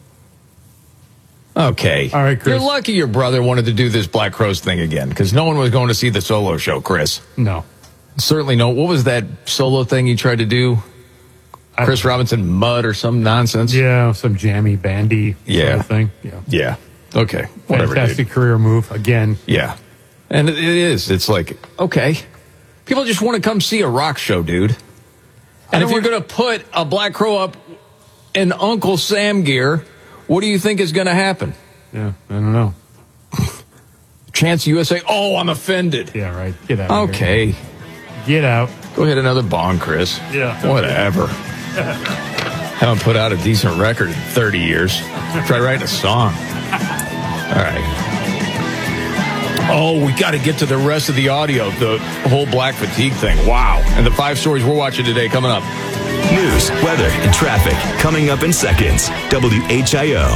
Okay. All right, Chris. You're lucky your brother wanted to do this Black Crowes thing again, because no one was going to see the solo show, Chris. No. Certainly no. What was that solo thing he tried to do? Chris Robinson Mud or some nonsense? Yeah, some jammy bandy sort of thing. Yeah. Okay. Whatever. Fantastic career move again. Yeah. And it is. It's like, okay. People just want to come see a rock show, dude. And if you're going to put a Black Crow up in Uncle Sam gear, what do you think is going to happen? Yeah, I don't know. Chance USA. Oh, I'm offended. Yeah, right. Get out. Okay. Get out. Go hit another bong, Chris. Yeah. Whatever. Haven't put out a decent record in 30 years. Try writing a song. All right. Oh, we got to get to the rest of the audio, the whole black fatigue thing. Wow. And the 5 stories we're watching today coming up. News, weather, and traffic coming up in seconds. WHIO.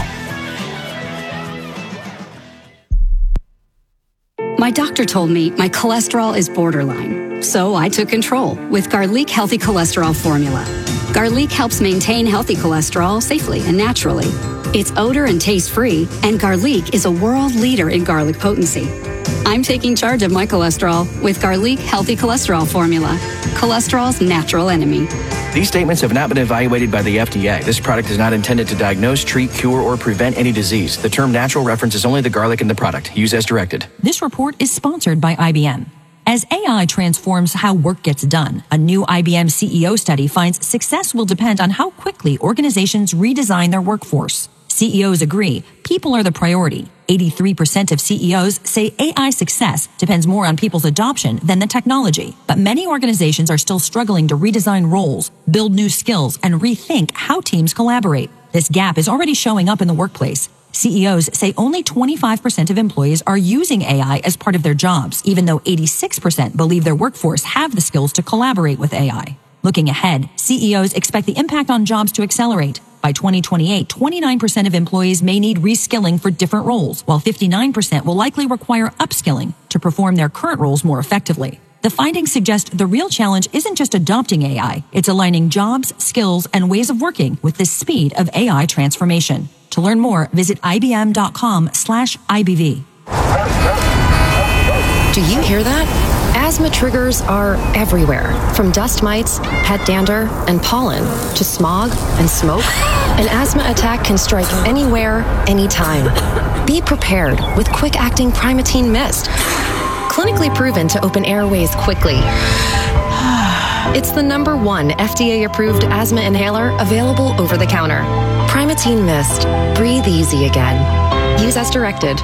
My doctor told me my cholesterol is borderline, so I took control with Garlic Healthy Cholesterol Formula. Garlic helps maintain healthy cholesterol safely and naturally. It's odor and taste-free, and Garlic is a world leader in garlic potency. I'm taking charge of my cholesterol with Garlic Healthy Cholesterol Formula, cholesterol's natural enemy. These statements have not been evaluated by the FDA. This product is not intended to diagnose, treat, cure, or prevent any disease. The term natural references only the garlic in the product. Use as directed. This report is sponsored by IBM. As AI transforms how work gets done, a new IBM CEO study finds success will depend on how quickly organizations redesign their workforce. CEOs agree people are the priority. 83% of CEOs say AI success depends more on people's adoption than the technology. But many organizations are still struggling to redesign roles, build new skills, and rethink how teams collaborate. This gap is already showing up in the workplace. CEOs say only 25% of employees are using AI as part of their jobs, even though 86% believe their workforce have the skills to collaborate with AI. Looking ahead, CEOs expect the impact on jobs to accelerate. By 2028, 29% of employees may need reskilling for different roles, while 59% will likely require upskilling to perform their current roles more effectively. The findings suggest the real challenge isn't just adopting AI, it's aligning jobs, skills, and ways of working with the speed of AI transformation. To learn more, visit ibm.com/IBV. Do you hear that? Asthma triggers are everywhere, from dust mites, pet dander, and pollen, to smog and smoke. An asthma attack can strike anywhere, anytime. Be prepared with quick-acting Primatene Mist. Clinically proven to open airways quickly. It's the #1 FDA-approved asthma inhaler available over the counter. Primatene Mist. Breathe easy again. Use as directed.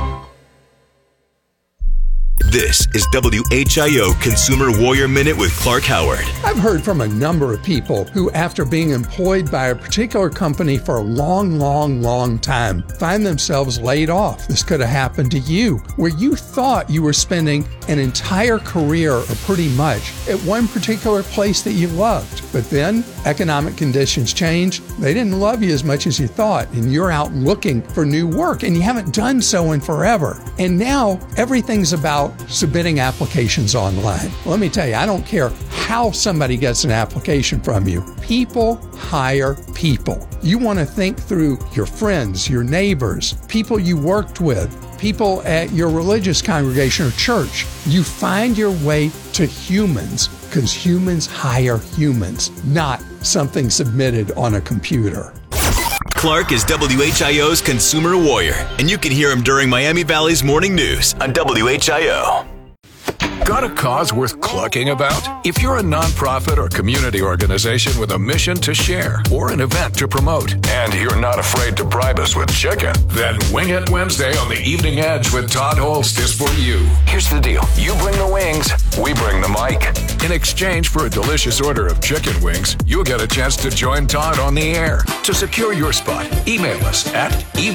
This is WHIO Consumer Warrior Minute with Clark Howard. I've heard from a number of people who, after being employed by a particular company for a long time, find themselves laid off. This could have happened to you, where you thought you were spending an entire career, or pretty much, at one particular place that you loved. But then economic conditions changed. They didn't love you as much as you thought, and you're out looking for new work, and you haven't done so in forever. And now everything's about submitting applications online. Let me tell you, I don't care how somebody gets an application from you. People hire people. You want to think through your friends, your neighbors, people you worked with, people at your religious congregation or church. You find your way to humans, because humans hire humans, not something submitted on a computer. Clark is WHIO's Consumer Warrior, and you can hear him during Miami Valley's Morning News on WHIO. Got a cause worth clucking about? If you're a nonprofit or community organization with a mission to share or an event to promote, and you're not afraid to bribe us with chicken, then Wing It Wednesday on the Evening Edge with Todd Holst is for you. Here's the deal. You bring the wings, we bring the mic. In exchange for a delicious order of chicken wings, you'll get a chance to join Todd on the air. To secure your spot, email us at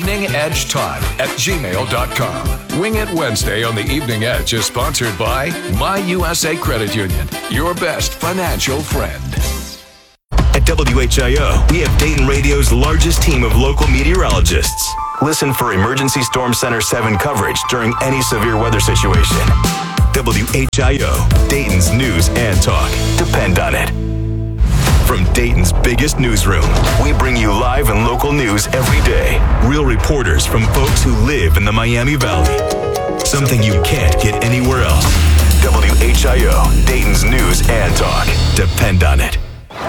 eveningedgetodd@gmail.com. Wing It Wednesday on the Evening Edge is sponsored by My USA Credit Union, your best financial friend. At WHIO, we have Dayton Radio's largest team of local meteorologists. Listen for Emergency Storm Center 7 coverage during any severe weather situation. WHIO, Dayton's news and talk. Depend on it. From Dayton's biggest newsroom, we bring you live and local news every day. Real reporters from folks who live in the Miami Valley. Something you can't get anywhere else. WHIO, Dayton's news and talk. Depend on it.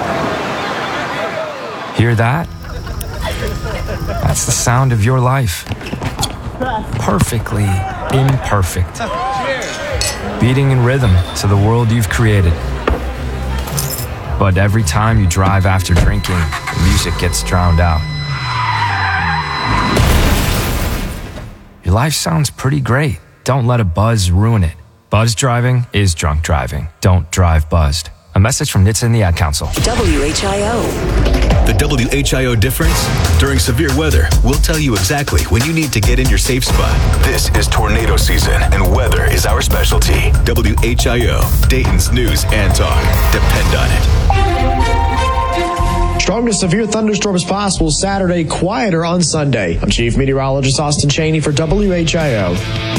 Hear that? That's the sound of your life. Perfectly imperfect. Beating in rhythm to the world you've created. But every time you drive after drinking, the music gets drowned out. Your life sounds pretty great. Don't let a buzz ruin it. Buzz driving is drunk driving. Don't drive buzzed. A message from NHTSA and the Ad Council. WHIO. The WHIO difference? During severe weather, we'll tell you exactly when you need to get in your safe spot. This is tornado season, and weather is our specialty. WHIO, Dayton's news and talk. Depend on it. Strong to severe thunderstorms possible Saturday, quieter on Sunday. I'm Chief Meteorologist Austin Cheney for WHIO.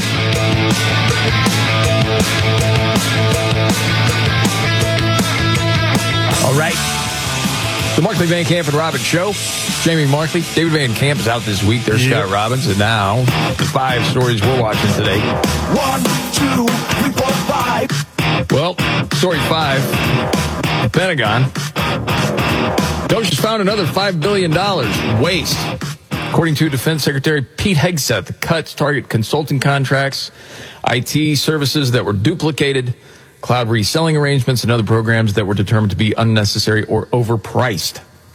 All right. The Markley Van Camp and Robbins Show. Jamie Markley. David Van Camp is out this week. There's Scott Robbins. And now, the 5 stories we're watching today. 1, 2, 3, 4, 5. Well, story 5. The Pentagon. DOGE has found another $5 billion waste. According to Defense Secretary Pete Hegseth, the cuts target consulting contracts, IT services that were duplicated, cloud reselling arrangements, and other programs that were determined to be unnecessary or overpriced.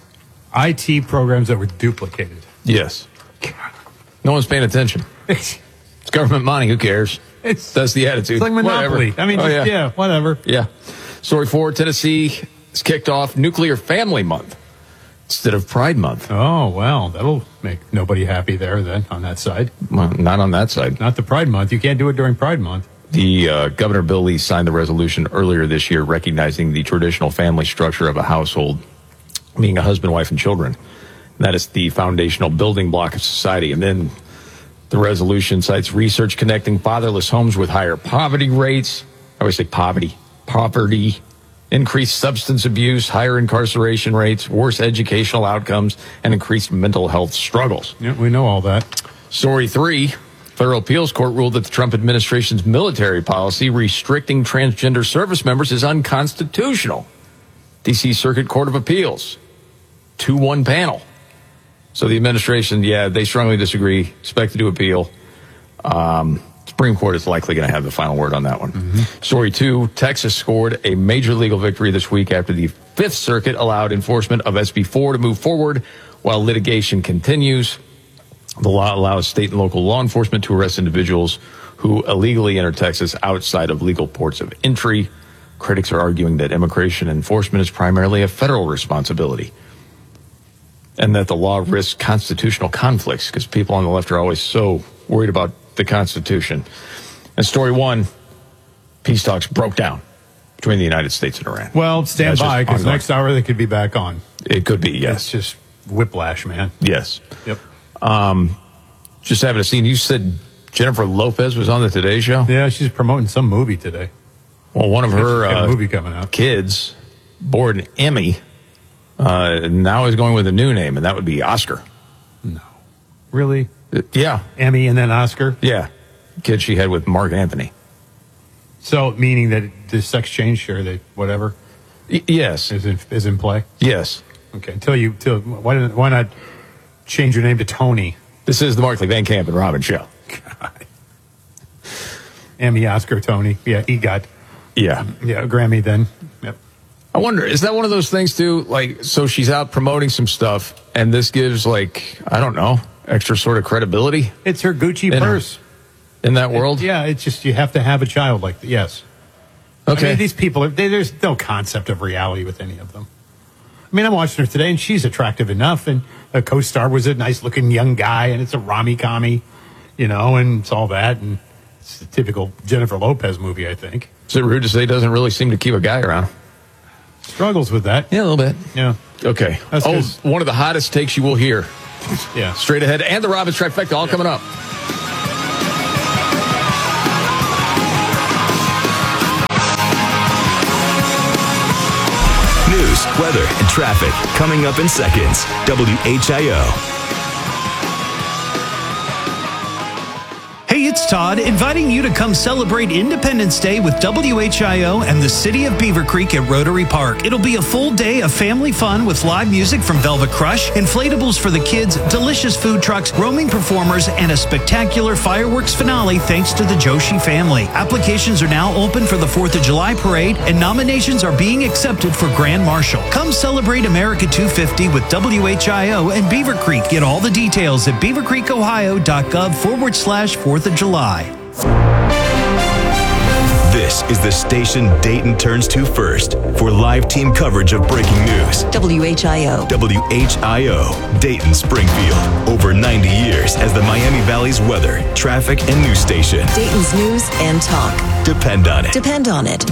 IT programs that were duplicated. Yes. No one's paying attention. It's government money. Who cares? That's the attitude. It's like Monopoly. Whatever. I mean, yeah, whatever. Yeah. Story 4, Tennessee has kicked off Nuclear Family Month instead of Pride Month. Oh, well, that'll make nobody happy there then on that side. Well, not on that side. Not the Pride Month. You can't do it during Pride Month. The Governor Bill Lee signed the resolution earlier this year recognizing the traditional family structure of a household, being a husband, wife, and children. That is the foundational building block of society. And then the resolution cites research connecting fatherless homes with higher poverty rates. I always say poverty, increased substance abuse, higher incarceration rates, worse educational outcomes, and increased mental health struggles. Yeah, we know all that. Story 3. Federal appeals court ruled that the Trump administration's military policy restricting transgender service members is unconstitutional. D.C. Circuit Court of Appeals, 2-1 panel. So the administration, they strongly disagree, expected to appeal. Supreme Court is likely going to have the final word on that one. Mm-hmm. Story 2, Texas scored a major legal victory this week after the Fifth Circuit allowed enforcement of SB 4 to move forward while litigation continues. The law allows state and local law enforcement to arrest individuals who illegally enter Texas outside of legal ports of entry. Critics are arguing that immigration enforcement is primarily a federal responsibility and that the law risks constitutional conflicts because people on the left are always so worried about the Constitution. And story 1, peace talks broke down between the United States and Iran. Well, stand by because next hour they could be back on. It could be, yes. It's just whiplash, man. Yes. Yep. Just having a scene. You said Jennifer Lopez was on the Today Show? Yeah, she's promoting some movie today. Well, one of her movie coming out. Kids bore an Emmy. Now is going with a new name, and that would be Oscar. No. Really? Yeah. Emmy and then Oscar? Yeah. Kid she had with Mark Anthony. So, meaning that the sex change or whatever? Yes. Is in play? Yes. Okay. Why not change your name to Tony? This is the Markley Van Camp and Robbins Show. God. Emmy, Oscar, Tony. Yeah, EGOT. Yeah, Grammy then. Yep. I wonder, is that one of those things too? Like, so she's out promoting some stuff, and this gives, like, I don't know, extra sort of credibility. It's her Gucci purse in that world. It's just you have to have a child like that. Yes. Okay. I mean, these people there's no concept of reality with any of them. I mean, I'm watching her today, and she's attractive enough, and a co-star was a nice-looking young guy, and it's a Rami-Kami, and it's all that, and it's the typical Jennifer Lopez movie, I think. Is it rude to say doesn't really seem to keep a guy around? Struggles with that. Yeah, a little bit. Yeah. Okay. One of the hottest takes you will hear. Yeah. Straight ahead, and the Robbins Trifecta all coming up. News, weather, and traffic coming up in seconds. WHIO. Hey, it's Todd, inviting you to come celebrate Independence Day with WHIO and the City of Beaver Creek at Rotary Park. It'll be a full day of family fun with live music from Velvet Crush, inflatables for the kids, delicious food trucks, roaming performers, and a spectacular fireworks finale thanks to the Joshi family. Applications are now open for the 4th of July parade, and nominations are being accepted for Grand Marshal. Come celebrate America 250 with WHIO and Beaver Creek. Get all the details at beavercreekohio.gov/4th of July. This is the station Dayton turns to first for live team coverage of breaking news. WHIO. WHIO, Dayton, Springfield. Over 90 years as the Miami Valley's weather, traffic, and news station. Dayton's news and talk. Depend on it. Depend on it.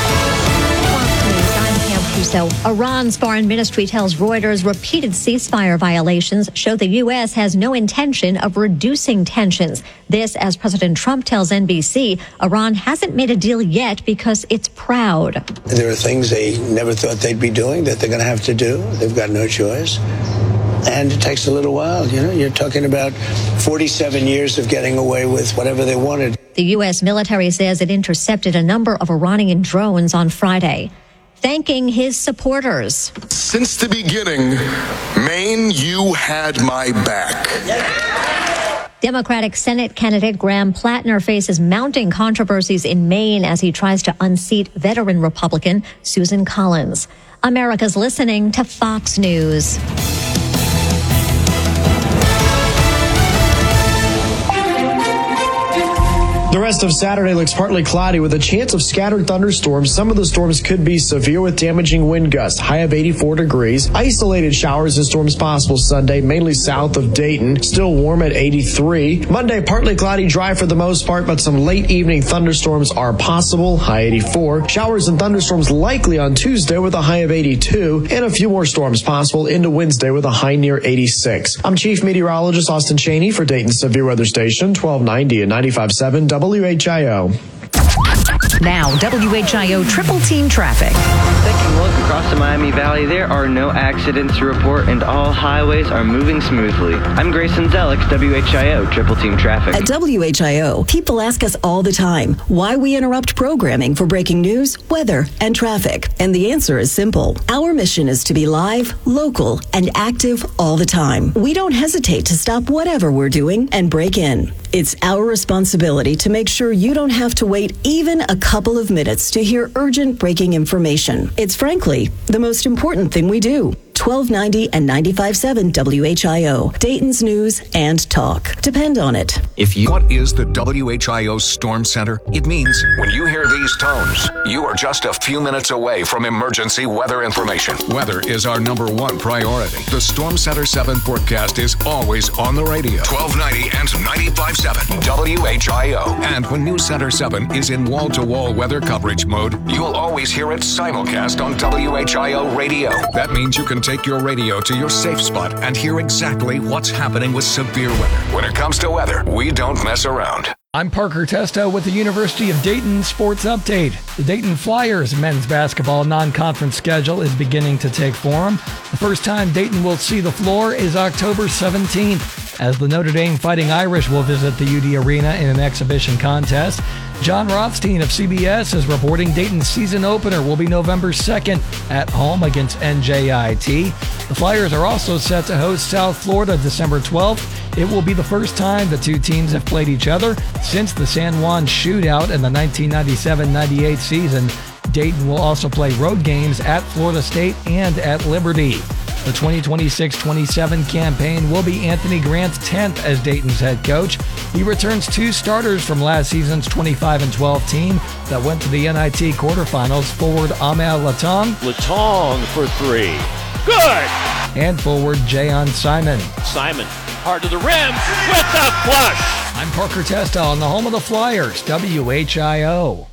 So, Iran's foreign ministry tells Reuters repeated ceasefire violations show the U.S. has no intention of reducing tensions. This, as President Trump tells NBC, Iran hasn't made a deal yet because it's proud. There are things they never thought they'd be doing that they're going to have to do. They've got no choice. And it takes a little while. You're talking about 47 years of getting away with whatever they wanted. The U.S. military says it intercepted a number of Iranian drones on Friday. Thanking his supporters. Since the beginning, Maine, you had my back. Democratic Senate candidate Graham Plattner faces mounting controversies in Maine as he tries to unseat veteran Republican Susan Collins. America's listening to Fox News. The rest of Saturday looks partly cloudy with a chance of scattered thunderstorms. Some of the storms could be severe with damaging wind gusts, high of 84 degrees. Isolated showers and storms possible Sunday, mainly south of Dayton. Still warm at 83. Monday, partly cloudy, dry for the most part, but some late evening thunderstorms are possible, high 84. Showers and thunderstorms likely on Tuesday with a high of 82. And a few more storms possible into Wednesday with a high near 86. I'm Chief Meteorologist Austin Cheney for Dayton Severe Weather Station, 1290 and 95.7 WHIO. Now, WHIO Triple Team Traffic. Taking a look across the Miami Valley, there are no accidents to report and all highways are moving smoothly. I'm Grayson Zellick, WHIO Triple Team Traffic. At WHIO, people ask us all the time why we interrupt programming for breaking news, weather, and traffic. And the answer is simple. Our mission is to be live, local, and active all the time. We don't hesitate to stop whatever we're doing and break in. It's our responsibility to make sure you don't have to wait even a couple of minutes to hear urgent breaking information. It's frankly the most important thing we do. 1290 and 95.7 WHIO, Dayton's news and talk. Depend on it. What is the WHIO Storm Center? It means when you hear these tones, you are just a few minutes away from emergency weather information. Weather is our #1 priority. The Storm Center 7 forecast is always on the radio. 1290 and 95.7 WHIO. And when News Center 7 is in wall-to-wall weather coverage mode, you'll always hear it simulcast on WHIO radio. That means you can take your radio to your safe spot and hear exactly what's happening with severe weather. When it comes to weather, we don't mess around. I'm Parker Testo with the University of Dayton Sports Update. The Dayton Flyers men's basketball non-conference schedule is beginning to take form. The first time Dayton will see the floor is October 17th. as the Notre Dame Fighting Irish will visit the UD Arena in an exhibition contest. John Rothstein of CBS is reporting Dayton's season opener will be November 2nd at home against NJIT. The Flyers are also set to host South Florida December 12th. It will be the first time the two teams have played each other since the San Juan shootout in the 1997-98 season. Dayton will also play road games at Florida State and at Liberty. The 2026-27 campaign will be Anthony Grant's 10th as Dayton's head coach. He returns two starters from last season's 25-12 team that went to the NIT quarterfinals, forward Amel Latong. Latong for three. Good! And forward Jayon Simon. Simon, hard to the rim, with the flush! I'm Parker Testa on the home of the Flyers, WHIO.